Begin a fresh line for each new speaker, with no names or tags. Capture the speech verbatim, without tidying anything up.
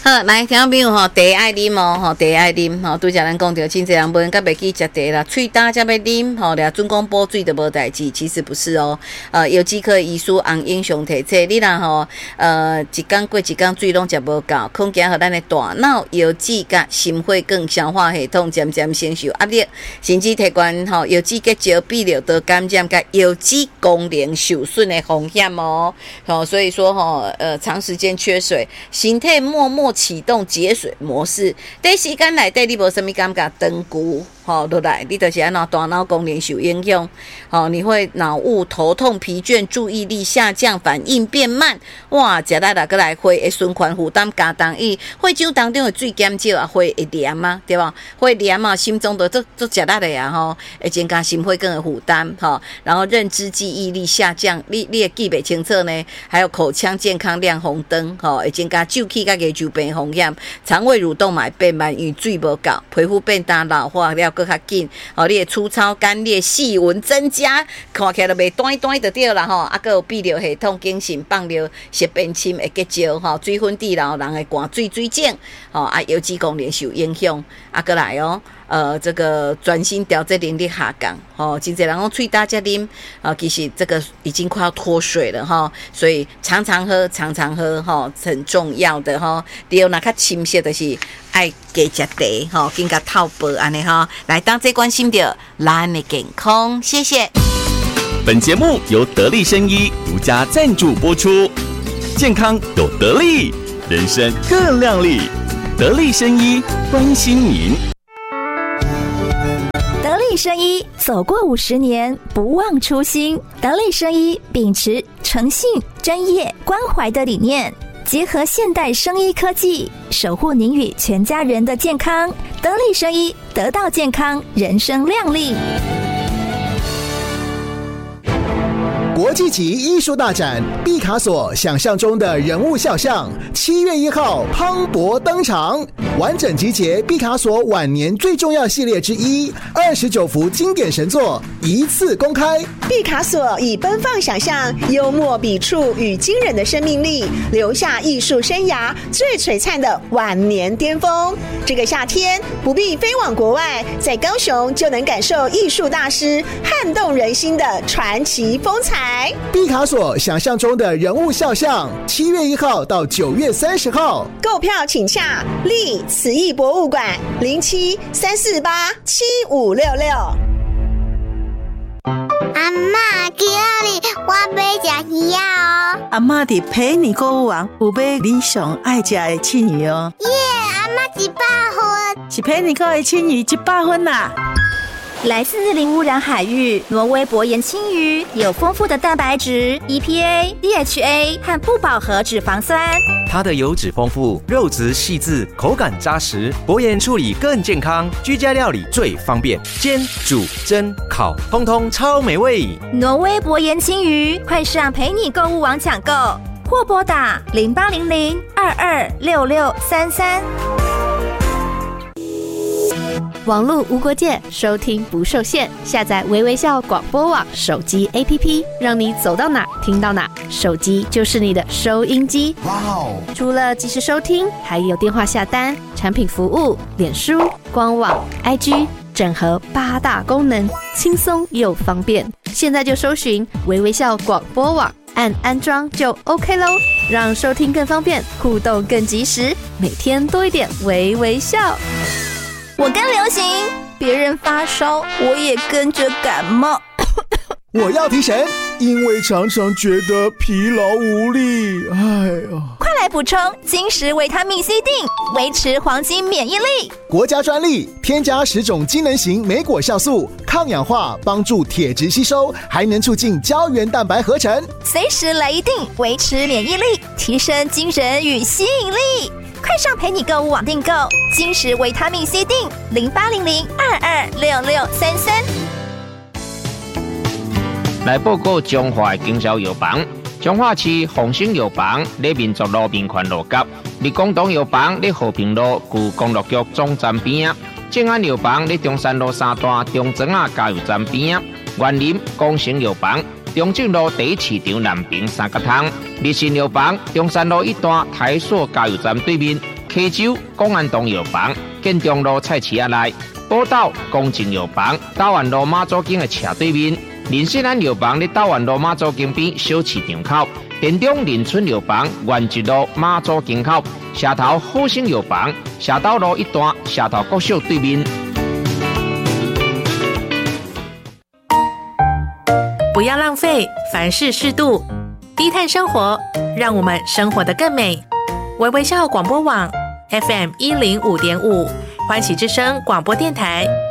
好，来，听众朋友吼，茶爱啉哦，吼，茶爱啉吼，拄则咱讲着，真侪人无甲袂记食茶啦，喙焦才要啉，吼，俩准讲补水都无代志，其实不是哦。呃，有几颗医师红英雄提测，你若吼，呃，一工过一工水拢食无够，恐惊互咱的大脑、腰子甲心血管消化系统渐渐承受压力，甚至提悬吼腰子结石、泌尿道感染甲腰子功能受损的风险哦。吼，所以说吼，呃，长时间缺水，身体默默启动节水模式，短时间内底你无什么感觉，长久吼落来，你就是安怎大脑功能受影响，吼，你会脑雾、头痛、疲倦、注意力下降、反应变慢，哇，食力来过来，血的循环负担加重，伊血浆当中的水减少啊，血会黏啊，对吧？血黏啊，心中都做做食力的啊，吼，会增加心血管的负担，吼，然后认知记忆力下降，你你会记不清楚呢？还有口腔健康亮红灯，吼，会增加皱起甲牙周病风险，肠胃蠕动嘛变慢，因为水无够，皮肤变淡老化了更较紧，吼，你的粗糙、干裂、细纹增加，看起来就袂短短就对啦，吼，啊，还有泌尿系统、精神放尿、血变深会结石，吼，水分低然后人会寒水水肿，吼，啊，腰子功能受影响，啊，过来哦。呃，这个专心调节能力下降，吼，真侪人讲喙焦才啉，啊，其实这个已经快要脱水了哈，所以常常喝，常常喝，哈，很重要的哈。第二，那较深色就是爱加食茶，哈，更加透白安尼哈，来当这关心着咱的健康，谢谢。
本节目由得力生医独家赞助播出，健康有得力，人生更亮丽，得力生医关心您。
得力生医走过五十年，不忘初心。得力生医秉持诚信、专业、关怀的理念，结合现代生医科技，守护您与全家人的健康。得力生医，得到健康，人生亮丽。
国际级艺术大展毕卡索想象中的人物肖像，七月一号磅礴登场，完整集结毕卡索晚年最重要系列之一，二十九幅经典神作一次公开。
毕卡索以奔放想象、幽默笔触与惊人的生命力，留下艺术生涯最璀璨的晚年巅峰。这个夏天不必飞往国外，在高雄就能感受艺术大师撼动人心的传奇风采。
毕卡索想象中的人物肖像，七月一号到九月三十号，
购票请洽立慈艺博物馆零七三四八七五六六。
阿嬷，今日我要吃鱼哦。
阿嬷伫陪你购物网有买你上爱吃的庆鱼哦。
耶，阿嬷一百分，
是陪你购的庆鱼一百分啦。
来自零污染海域，挪威薄盐青鱼有丰富的蛋白质、E P A、D H A 和不饱和脂肪酸。
它的油脂丰富，肉质细致，口感扎实，薄盐处理更健康，居家料理最方便，煎、煮、蒸、烤，通通超美味。
挪威薄盐青鱼，快上陪你购物网抢购，或拨打零八零零二二六六三三。
网络无国界，收听不受限。下载微微笑广播网手机 A P P， 让你走到哪听到哪，手机就是你的收音机。哇哦！除了即时收听，还有电话下单、产品服务、脸书、官网、I G， 整合八大功能，轻松又方便。现在就搜寻微微笑广播网，按安装就 OK 咯，让收听更方便，互动更及时，每天多一点微微笑。
我跟流行，别人发烧，我也跟着感冒。
我要提神，因为常常觉得疲劳无力。哎呀，
快来补充金石维他命 C 锭，维持黄金免疫力。
国家专利，添加十种机能型莓果酵素，抗氧化，帮助铁质吸收，还能促进胶原蛋白合成。
随时来一锭，维持免疫力，提升精神与吸引力。快上陪你购物网订购金石维他命 C 锭零八零零二二六六三三。
来报告中华的经销药房，中华市丰兴药房在民族路民权路角，立功东药房在和平路旧公路局总站边啊，正安药房在中山路三段中庄啊加油站边啊，园林光成药房中正路第一市场南平三角汤，立信药房中山路一段台塑加油站对面。 溪州公安东药房、建中路菜市仔内，宝岛公正药房、斗安路马祖径的斜对面，林信安药房伫斗安路马祖径边小市场口，田中林村药房原一路马祖径口，社头好生药房社斗路一段社头国小对面。
不要浪费，凡事适度，低碳生活，让我们生活得更美。微微笑广播网 F M 一零五点五，欢喜之声广播电台